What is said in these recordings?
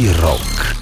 Зирок.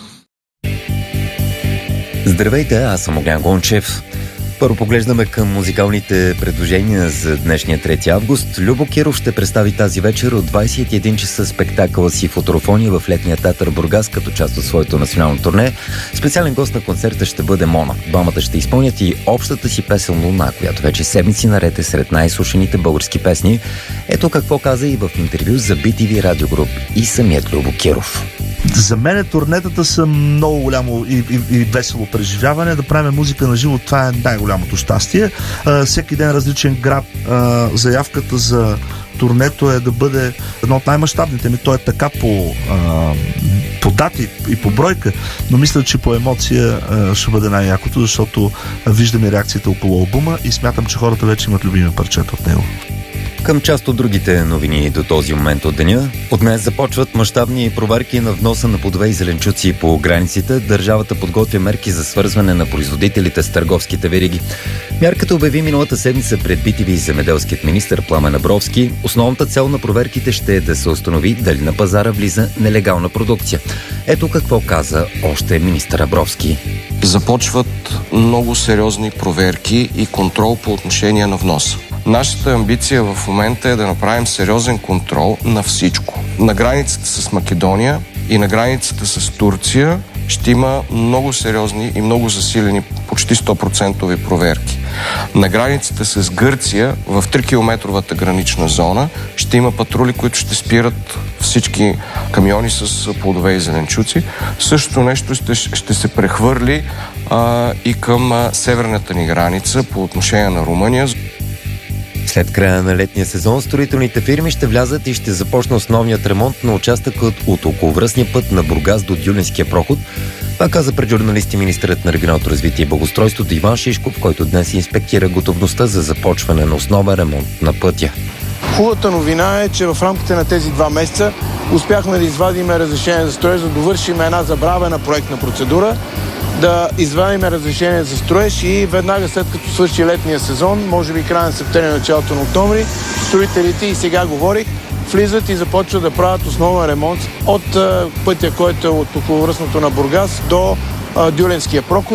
Здравейте, аз съм Огнян Гончев. Първо поглеждаме към музикалните предложения за днешния 3 август. Любо Киров ще представи тази вечер от 21 часа спектакъла си Фоторофония в летния театър Бургас като част от своето национално турне. Специален гост на концерта ще бъде Мона. Двамата ще изпълнят и общата си песен Луна, която вече седмици наред е сред най-слушаните български песни. Ето какво каза и в интервю за BTV Radio Group и самият Любо Киров. За мен турнетата са много голямо и весело преживяване. Да правим музика на живо, това е най-голямото щастие. Всеки ден различен град. Заявката за турнето е да бъде едно от най-мащабните ми. То е така по дати и по бройка, но мисля, че по емоция ще бъде най-якото, защото виждаме реакцията около албума и смятам, че хората вече имат любими парчета от него. Към част от другите новини до този момент от деня. От днес започват мащабни проверки на вноса на плодове и зеленчуци по границите. Държавата подготвя мерки за свързване на производителите с търговските вериги. Мярката обяви миналата седмица пред BTV земеделският министър Пламен Абровски. Основната цел на проверките ще е да се установи дали на пазара влиза нелегална продукция. Ето какво каза още министър Абровски. Започват много сериозни проверки и контрол по отношение на вноса. Нашата амбиция в момента е да направим сериозен контрол на всичко. На границата с Македония и на границата с Турция ще има много сериозни и много засилени, почти 100% проверки. На границата с Гърция, в 3-километровата гранична зона, ще има патрули, които ще спират всички камиони с плодове и зеленчуци. Същото нещо ще се прехвърли и към северната ни граница по отношение на Румъния. След края на летния сезон строителните фирми ще влязат и ще започне основният ремонт на участъкът от околовръстния път на Бургас до Дюлинския проход. Това каза пред журналисти министърът на регионалното развитие и благоустройството Иван Шишков, който днес инспектира готовността за започване на основен ремонт на пътя. Хубавата новина е, че в рамките на тези 2 месеца успяхме да извадим разрешение за строеж, да довършим една забравена проектна процедура, да извадим разрешение за строеж и веднага след като свърши летния сезон, може би края на септември, началото на октомври, строителите, и сега говорих, влизат и започват да правят основен ремонт от пътя, който е от околовръстното на Бургас до Дюленския проход.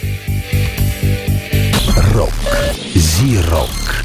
Рок. Зирок.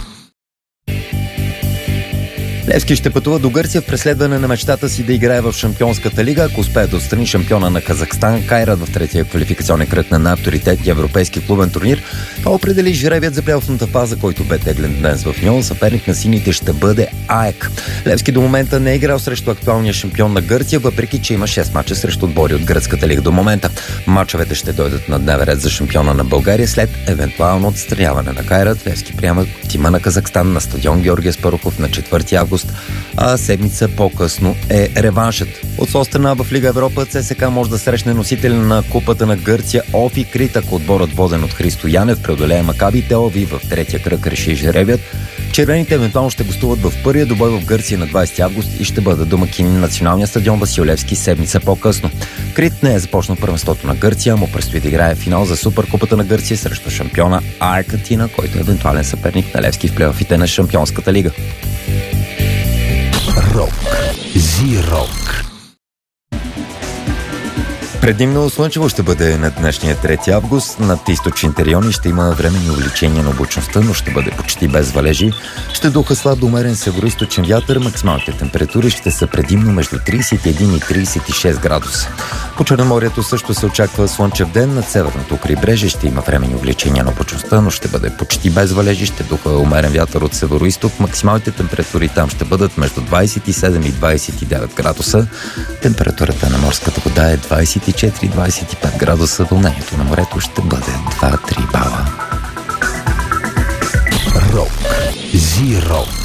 Левски ще пътува до Гърция в преследване на мечтата си да играе в Шампионската лига, ако успее да отстрани шампиона на Казахстан Кайрат в третия квалификационен кръг на авторитетния европейски клубен турнир. Това определи жребият за плейофната фаза, който бе теглен днес в Ньон. Съперник на сините ще бъде АЕК. Левски до момента не е играл срещу актуалния шампион на Гърция, въпреки че има 6 мача срещу отбори от гръцката лига до момента. Мачовете ще дойдат на дневен ред за шампиона на България след евентуално отстраняване на Кайрат. Левски приема тима на Казахстан на стадион Георгия Спарухов на 4 август, а седмица по-късно е реваншът. От своя страна в Лига Европа ЦСКА може да срещне носители на Купата на Гърция Офи Крит, ако отборът воден от Христо Янев преодолее Макаби Телави в третия кръг реши жребият. Червените евентуално ще гостуват в първия добой в Гърция на 20 август и ще бъдат домакини на националния стадион Васил Левски седмица по-късно. Крит не е започнал първенството на Гърция, му предстои да играе финал за Суперкупата на Гърция срещу шампиона АЕК Атина, който е евентуален съперник на Левски в плейофите на Шампионската лига. Рок. Зирок. Предимно слънчево ще бъде на днешния 3 август. Над източните райони ще има временни увеличения на облачността, но ще бъде почти без валежи. Ще духа слаб до умерен североизточен вятър. Максималните температури ще са предимно между 31 и 36 градуса. По Черноморието също се очаква слънчев ден. Над северното крайбрежие ще има временни увеличения на облачността, но ще бъде почти без валежи. Ще духа умерен вятър от североизток. Максималните температури там ще бъдат между 27 и 29 градуса. Температурата на морската вода е 24-25 градуса, вълнението на морето ще бъде 2-3 бала. Рок. Зирок.